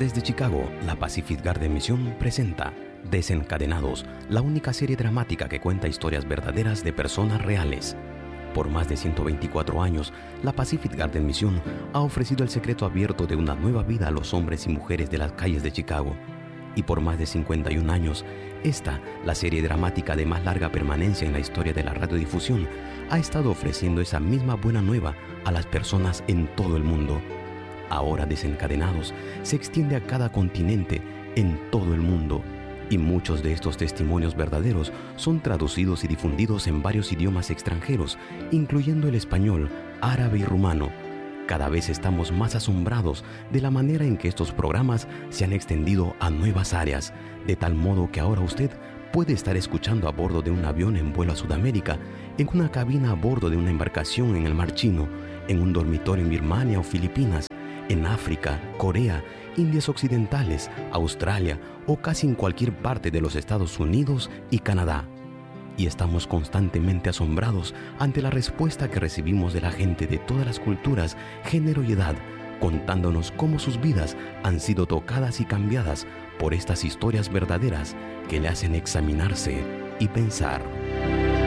Desde Chicago, la Pacific Garden Mission presenta Desencadenados, la única serie dramática que cuenta historias verdaderas de personas reales. Por más de 124 años, la Pacific Garden Mission ha ofrecido el secreto abierto de una nueva vida a los hombres y mujeres de las calles de Chicago. Y por más de 51 años, esta, la serie dramática de más larga permanencia en la historia de la radiodifusión, ha estado ofreciendo esa misma buena nueva a las personas en todo el mundo. Ahora Desencadenados se extiende a cada continente en todo el mundo, y muchos de estos testimonios verdaderos son traducidos y difundidos en varios idiomas extranjeros, incluyendo el español, árabe y rumano. Cada vez estamos más asombrados de la manera en que estos programas se han extendido a nuevas áreas, de tal modo que ahora usted puede estar escuchando a bordo de un avión en vuelo a Sudamérica, en una cabina a bordo de una embarcación en el Mar Chino, en un dormitorio en Birmania o Filipinas, en África, Corea, Indias Occidentales, Australia o casi en cualquier parte de los Estados Unidos y Canadá. Y estamos constantemente asombrados ante la respuesta que recibimos de la gente de todas las culturas, género y edad, contándonos cómo sus vidas han sido tocadas y cambiadas por estas historias verdaderas que le hacen examinarse y pensar.